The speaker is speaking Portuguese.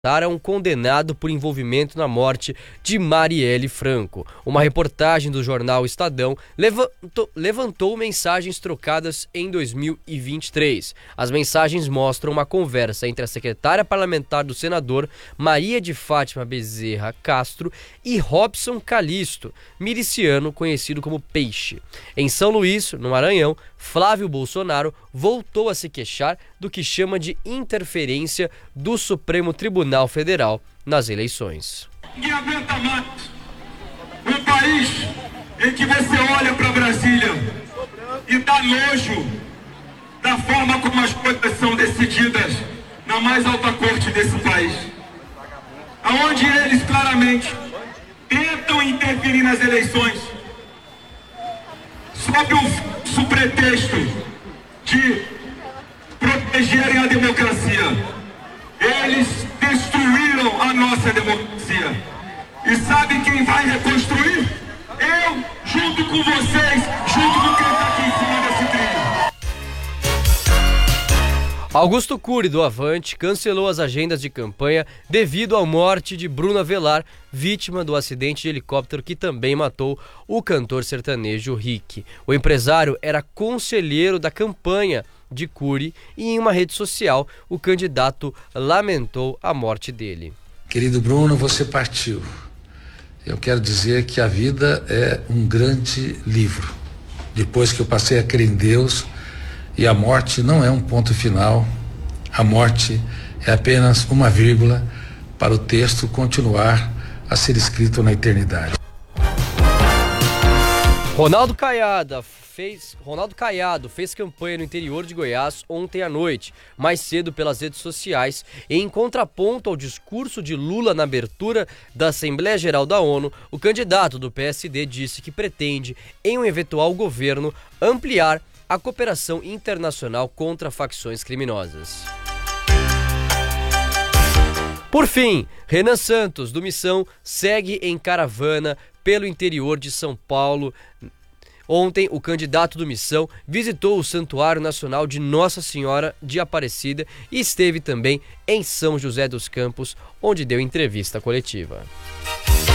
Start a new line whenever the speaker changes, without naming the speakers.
para um condenado por envolvimento na morte de Marielle Franco. Uma reportagem do jornal Estadão levantou mensagens trocadas em 2023. As mensagens mostram uma conversa entre a secretária parlamentar do senador Maria de Fátima Bezerra Castro e Robson Calixto, miliciano conhecido como Peixe. Em São Luís, no Maranhão, Flávio Bolsonaro voltou a se queixar do que chama de interferência do Supremo Tribunal Federal nas eleições.
Ninguém aguenta mais um país em que você olha para Brasília e dá nojo da forma como as coisas são decididas na mais alta corte desse país, aonde eles claramente tentam interferir nas eleições sob o pretexto de protegerem a democracia. Eles destruíram a nossa democracia. E sabe quem vai reconstruir? Eu, junto com vocês, junto com quem está aqui em cima desse trilho.
Augusto Cury, do Avante, cancelou as agendas de campanha devido à morte de Bruno Avelar, vítima do acidente de helicóptero que também matou o cantor sertanejo Rick. O empresário era conselheiro da campanha de Cury e em uma rede social o candidato lamentou a morte dele.
Querido Bruno, você partiu. Eu quero dizer que a vida é um grande livro. Depois que eu passei a crer em Deus, e a morte não é um ponto final, a morte é apenas uma vírgula para o texto continuar a ser escrito na eternidade.
Ronaldo Caiado fez campanha no interior de Goiás ontem à noite, mais cedo pelas redes sociais, e em contraponto ao discurso de Lula na abertura da Assembleia Geral da ONU, o candidato do PSD disse que pretende, em um eventual governo, ampliar a cooperação internacional contra facções criminosas. Por fim, Renan Santos, do Missão, segue em caravana pelo interior de São Paulo. Ontem, o candidato do Missão visitou o Santuário Nacional de Nossa Senhora de Aparecida e esteve também em São José dos Campos, onde deu entrevista coletiva.